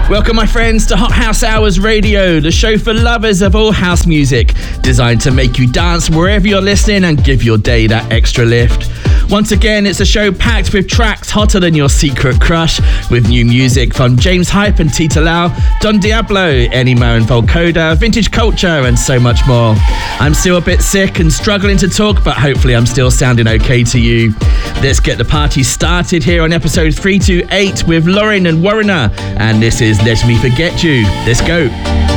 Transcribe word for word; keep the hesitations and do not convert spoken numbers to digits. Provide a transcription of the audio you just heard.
Welcome, my friends, to Hot House Hours Radio, the show for lovers of all house music, designed to make you dance wherever you're listening and give your day that extra lift. Once again, it's a show packed with tracks hotter than your secret crush, with new music from James Hype and Tita Lau, Don Diablo, Ennio and Volcoda, Vintage Culture, and so much more. I'm still a bit sick and struggling to talk, but hopefully I'm still sounding okay to you. Let's get the party started here on episode three twenty-eight with Lauren and Warrener, and this is Let Me Forget You. Let's go.